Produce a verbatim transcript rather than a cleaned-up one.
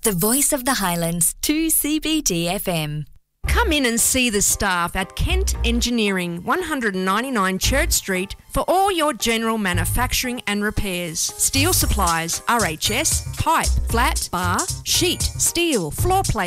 The voice of the Highlands, two C B D F M. Come in and see the staff at Kent Engineering, one ninety-nine Church Street, for all your general manufacturing and repairs. Steel supplies, R H S, pipe, flat, bar, sheet, steel, floor plate,